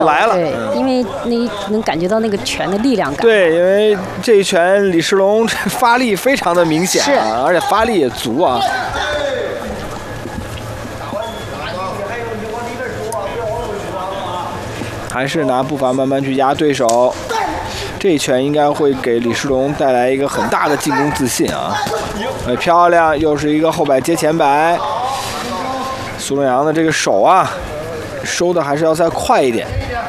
来了。 对，因为你能感觉到那个拳的力量感。 对，因为这一拳李世龙发力非常的明显啊，而且发力也足啊。还是拿步伐慢慢去压对手，这一拳应该会给李世龙带来一个很大的进攻自信啊！漂亮，又是一个后摆接前摆。苏正阳的这个手啊，收的还是要再快一点。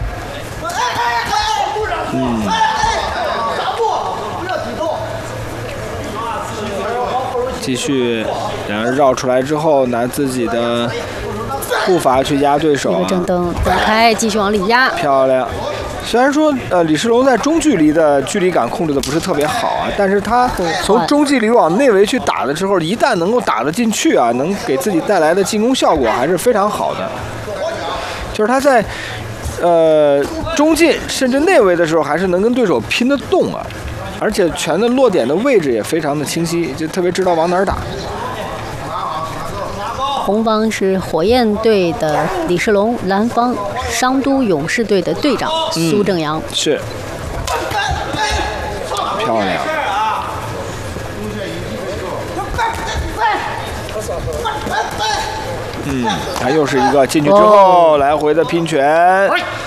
继续，两人绕出来之后，拿自己的步伐去压对手、啊。 一个正蹬走开，继续往里压。 漂亮。虽然说李世龙在中距离的距离感控制的不是特别好啊，但是他从中距离往内围去打的时候，一旦能够打得进去啊，能给自己带来的进攻效果还是非常好的。就是他在中近甚至内围的时候，还是能跟对手拼得动啊，而且拳的落点的位置也非常的清晰，就特别知道往哪儿打。 红方是火焰队的李世龙，蓝方商都勇士队的队长苏正阳。 是，漂亮。他又是一个进去之后来回的拼拳。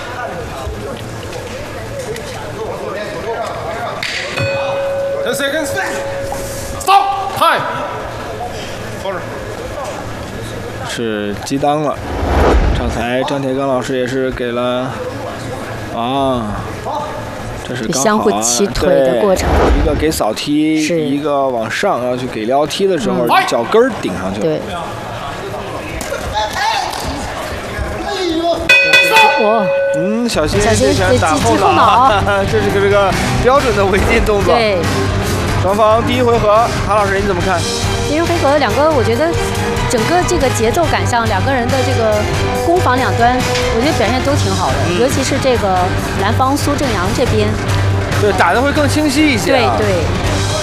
10 seconds. Stop. Time. 是激当了，刚才张铁刚老师也是给了这是刚好相互齐腿的过程， 一个给扫踢，一个往上要去给撩踢的时候，脚跟儿顶上去了。 对。 小心， 小心这拳打后脑，这是这个标准的违禁动作。 对。 双方第一回合，韩老师你怎么看？ 第一回合两个，我觉得整个这个节奏感上，两个人的这个攻防两端，我觉得表现都挺好的，尤其是这个蓝方苏正阳这边， 对，打得会更清晰一些、 对。